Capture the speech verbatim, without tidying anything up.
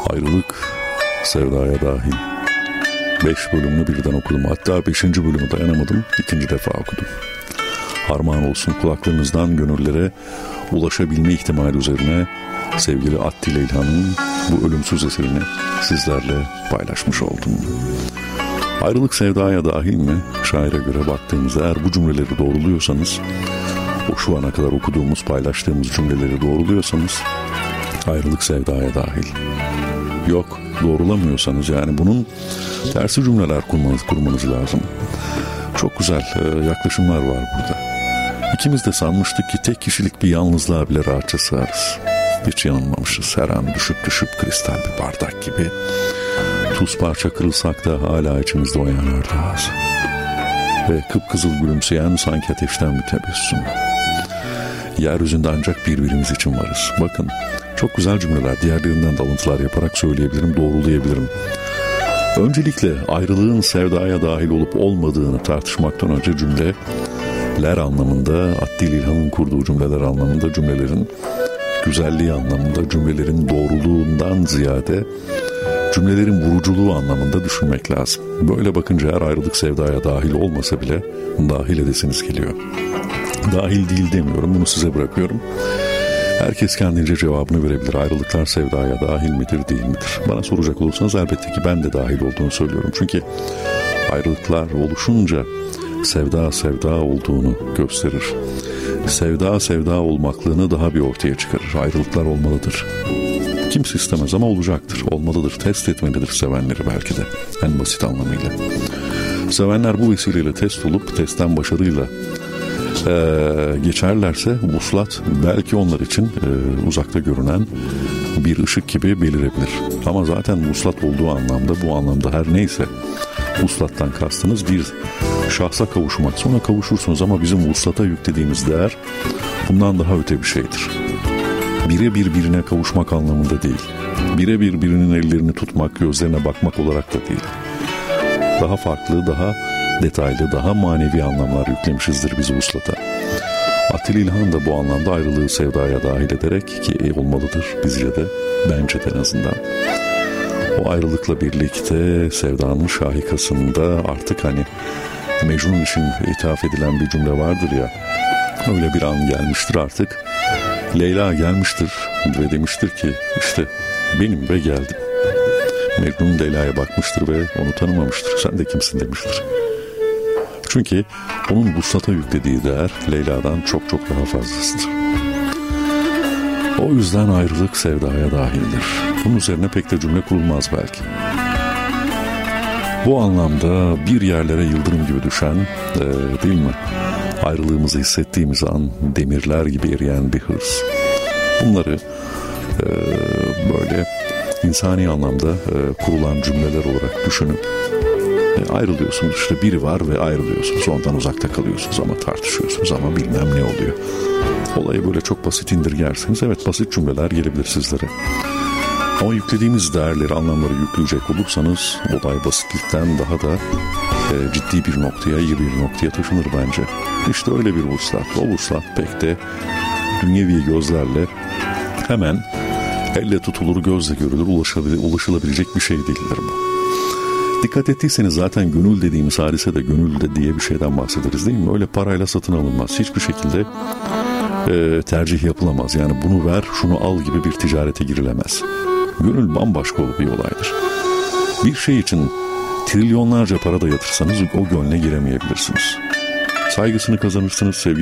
Ayrılık sevdaya dahil. Beş bölümünü birden okudum. Hatta beşinci bölümü dayanamadım. İkinci defa okudum. Harman olsun kulaklarınızdan gönüllere ulaşabilme ihtimali üzerine sevgili Attila İlhan'ın bu ölümsüz eserini sizlerle paylaşmış oldum. Ayrılık sevdaya dahil mi? Şaire göre baktığımızda eğer bu cümleleri doğruluyorsanız, o şu ana kadar okuduğumuz, paylaştığımız cümleleri doğruluyorsanız ayrılık sevdaya dahil. Yok, doğrulamıyorsanız yani bunun tersi cümleler kurmanız, kurmanız lazım. Çok güzel yaklaşımlar var burada. İkimiz de sanmıştık ki tek kişilik bir yalnızlığa bile rahatça sığarız. Hiç yanılmamışız. Her an düşüp düşüp kristal bir bardak gibi. Tuz parça kırılsak da hala içimizde o yanardı ağzı. Ve kıpkızıl gülümseyen sanki ateşten bir tebessüm. Yeryüzünde ancak birbirimiz için varız. Bakın çok güzel cümleler, diğerlerinden de alıntılar yaparak söyleyebilirim, doğrulayabilirim. Öncelikle ayrılığın sevdaya dahil olup olmadığını tartışmaktan önce cümleler anlamında, Attila İlhan'ın kurduğu cümleler anlamında, cümlelerin güzelliği anlamında, cümlelerin doğruluğundan ziyade cümlelerin vuruculuğu anlamında düşünmek lazım. Böyle bakınca her ayrılık sevdaya dahil olmasa bile dahil edesiniz geliyor. Dahil değil demiyorum, bunu size bırakıyorum. Herkes kendince cevabını verebilir. Ayrılıklar sevdaya dahil midir, değil midir? Bana soracak olursanız elbette ki ben de dahil olduğunu söylüyorum. Çünkü ayrılıklar oluşunca sevda sevda olduğunu gösterir. Sevda sevda olmaklığını daha bir ortaya çıkarır. Ayrılıklar olmalıdır. Kimse istemez ama olacaktır, olmalıdır. Test etmelidir sevenleri belki de en basit anlamıyla. Sevenler bu vesileyle test olup testten başarıyla Ee, geçerlerse vuslat belki onlar için e, uzakta görünen bir ışık gibi belirebilir. Ama zaten vuslat olduğu anlamda, bu anlamda her neyse vuslattan kastınız bir şahsa kavuşmak. Sonra kavuşursunuz ama bizim vuslata yüklediğimiz değer bundan daha öte bir şeydir. Birebir birine kavuşmak anlamında değil. Birebir birinin ellerini tutmak, gözlerine bakmak olarak da değil. Daha farklı, daha detaylı, daha manevi anlamlar yüklemişizdir biz vuslata. Attila İlhan da bu anlamda ayrılığı sevdaya dahil ederek ki olmalıdır bizce de, bence de en azından. O ayrılıkla birlikte sevdanın şahikasında artık hani Mecnun için ithaf edilen bir cümle vardır ya, öyle bir an gelmiştir artık. Leyla gelmiştir ve demiştir ki işte benim ve geldim. Mecnun Leyla'ya bakmıştır ve onu tanımamıştır. Sen de kimsin demiştir. Çünkü onun vuslata yüklediği değer Leyla'dan çok çok daha fazlasıdır. O yüzden ayrılık sevdaya dahildir. Bunun üzerine pek de cümle kurulmaz belki. Bu anlamda bir yerlere yıldırım gibi düşen, e, değil mi? Ayrılığımızı hissettiğimiz an demirler gibi eriyen bir hırs. Bunları e, böyle insani anlamda e, kurulan cümleler olarak düşünüp e, ayrılıyorsunuz. İşte biri var ve ayrılıyorsunuz. Ondan uzakta kalıyorsunuz ama tartışıyorsunuz ama bilmem ne oluyor. Olayı böyle çok basit indirgerseniz evet basit cümleler gelebilir sizlere. Ama yüklediğimiz değerleri, anlamları yükleyecek olursanız olay basitlikten daha da e, ciddi bir noktaya, iyi bir noktaya taşınır bence. İşte öyle bir vuslat. O vuslat pek de dünyevi gözlerle hemen elle tutulur, gözle görülür, ulaşılabilecek bir şey değildir bu. Dikkat ettiyseniz zaten gönül dediğimiz hadise de gönül de diye bir şeyden bahsederiz değil mi? Öyle parayla satın alınmaz. Hiçbir şekilde e, tercih yapılamaz. Yani bunu ver, şunu al gibi bir ticarete girilemez. Gönül bambaşka bir olaydır. Bir şey için trilyonlarca para da yatırsanız o gönle giremeyebilirsiniz. Saygısını kazanırsınız, sevgi